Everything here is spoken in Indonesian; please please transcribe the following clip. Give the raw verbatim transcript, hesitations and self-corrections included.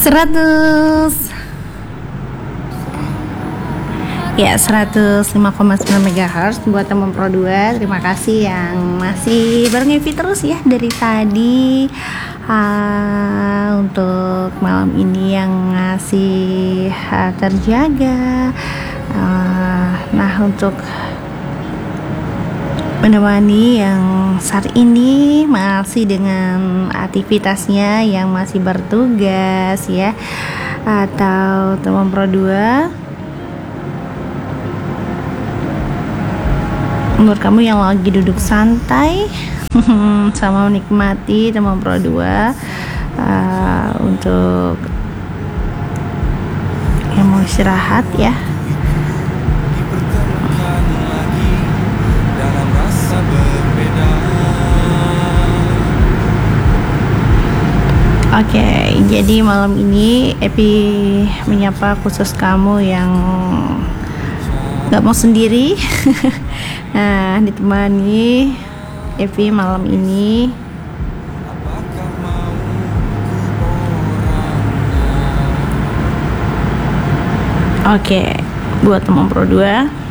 seratus ya seratus lima koma sembilan megahertz buat teman Pro dua. Terima kasih yang masih bareng Evi terus ya dari tadi. Uh, untuk malam ini yang ngasih uh, terjaga. Uh, nah untuk menemani yang saat ini masih dengan aktivitasnya yang masih bertugas ya, atau teman Pro dua, menurut kamu yang lagi duduk santai sama menikmati teman Pro dua, uh, untuk yang mau istirahat ya. Oke, okay, jadi malam ini Epi menyapa khusus kamu yang gak mau sendiri. Nah, ditemani Evi malam ini. Oke, okay, buat teman Pro dua,